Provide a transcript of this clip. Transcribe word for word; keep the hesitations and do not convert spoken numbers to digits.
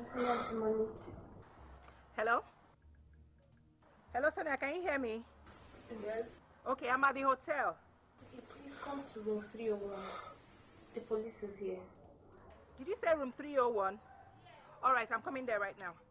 Yes, mommy. Hello? Hello, Sonia, can you hear me? Yes. Okay, I'm at the hotel. Okay, please come to room three oh one. The police is here. Did you say room three oh one? All right, I'm coming there right now.